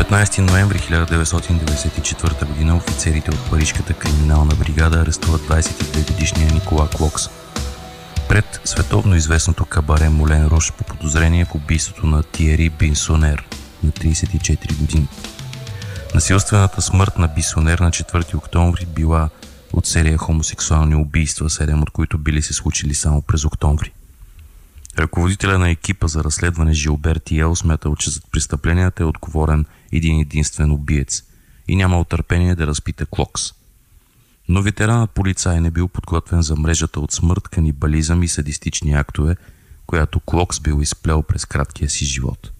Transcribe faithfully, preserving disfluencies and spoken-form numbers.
деветнайсети ноември хиляда деветстотин деветдесет и четвърта година офицерите от парижката криминална бригада арестуват двайсет и две годишния Никола Клокс пред световно известното кабаре Молен Рош по подозрение в убийството на Тиери Бисонер на трийсет и четири години. Насилствената смърт на Бисонер на четвърти октомври била от серия хомосексуални убийства, седем от които били се случили само през октомври. Ръководителя на екипа за разследване Жилбер Тиел смятал, че зад престъпленията е отговорен един единствен убиец и нямал търпение да разпита Клокс. Но ветеранът полицай не бил подготвен за мрежата от смърт, канибализъм и садистични актове, която Клокс бил изплел през краткия си живот.